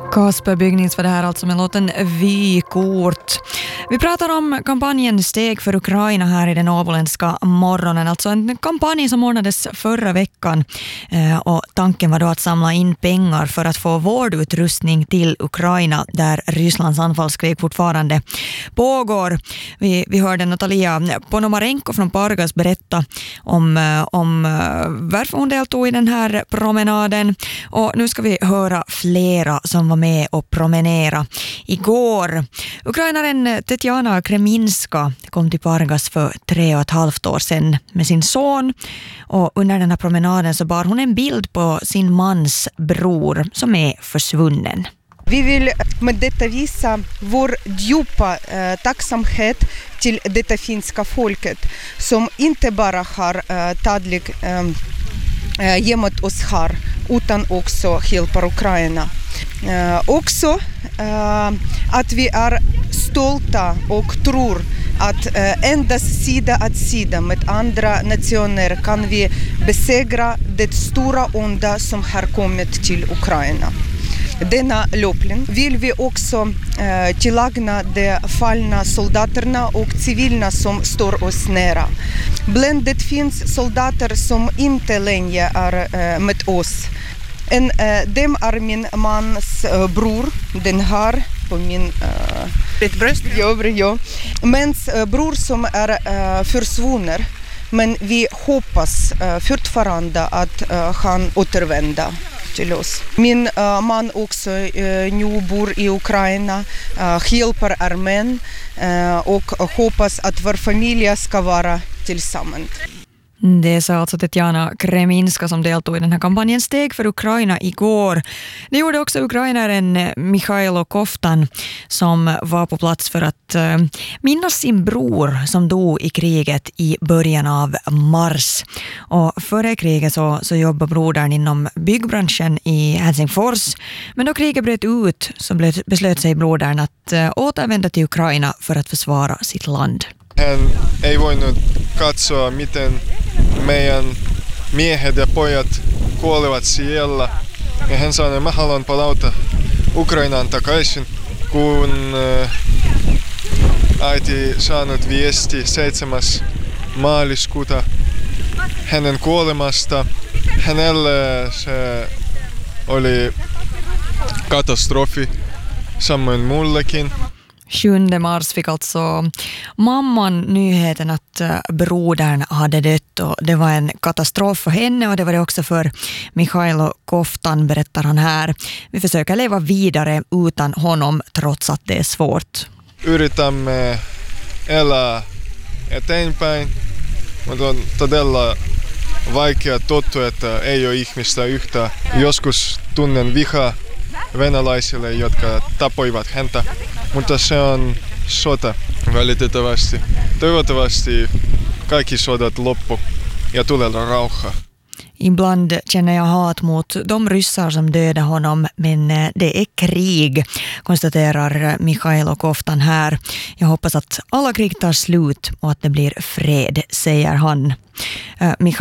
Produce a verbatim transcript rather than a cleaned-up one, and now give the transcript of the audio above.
Kasper Bygnings var det här alltså med låten Vykort. Vi pratar om kampanjen Steg för Ukraina här i den åboländska morgonen. Alltså en kampanj som ordnades förra veckan. Eh, och tanken var då att samla in pengar för att få vårdutrustning till Ukraina där Rysslands anfallskrig fortfarande pågår. Vi, vi hörde Natalia Ponomarenko från Pargas berätta om, om varför hon deltog i den här promenaden. Och nu ska vi höra flera som var med och promenera igår. Ukrainaren Tetjana Kreminska kom till Pargas för tre och ett halvt år sedan med sin son. Och under den här promenaden så bar hon en bild på sin mans bror som är försvunnen. Vi vill med detta visa vår djupa eh, tacksamhet till detta finska folket som inte bara har eh, tagit eh, gömt oss här utan också hjälper Ukraina. Eh, också eh, att vi är stolta och tror att eh, endast sida att sida med andra nationer kan vi besegra det stora onda som har kommit till Ukraina. Denna löpning vill vi också eh, tillägna de fallna soldaterna och civilna som står oss nära. Bland det finns soldater som inte längre är eh, med oss. En, eh, dem är min mans eh, bror, den här på min eh, bröst. Ja, ja. Mens eh, bror som är eh, försvunnen. Men vi hoppas uh, fortfarande att uh, han återvänder till oss. Min uh, man också uh, nu bor i Ukraina, uh, hjälper armén uh, och hoppas att vår familj ska vara tillsammans. Det sa alltså Tetjana Kreminska som deltog i den här kampanjen Steg för Ukraina igår. Det gjorde också ukrainaren Mikhailo Koftan som var på plats för att uh, minnas sin bror som dog i kriget i början av mars. Och före kriget så, så jobbade brodern inom byggbranschen i Helsingfors. Men då kriget bröt ut så beslöt sig brodern att uh, återvända till Ukraina för att försvara sitt land. Hän ei voinut katsoa, miten meidän miehet ja pojat kuolevat siellä. Ja hän sanoi, että mä haluan palauta Ukrainaan takaisin, kun äiti saanut viesti seitsemäs maaliskuuta hänen kuolemasta. Hänelle se oli katastrofi, samoin mullekin. sjunde mars fick alltså mamman nyheten att brodern hade dött och det var en katastrof för henne och det var det också för Mikhailo Koftan, berättar han här. Vi försöker leva vidare utan honom trots att det är svårt. Yritämme elää eteenpäin, mutta on todella vaikea tottua, että ei ole ihmistä yhtä. Joskus tunnen vihaa venäläisille, jotka tapoivat häntä, mutta se on sota välitettävästi. Toivottavasti kaikki sodat loppu ja tulee rauha. Ibland känner jag hat mot de ryssar som dödade honom, men det är krig, konstaterar Mikhailo Koftan här. Jag hoppas att alla krig tar slut och att det blir fred, säger han.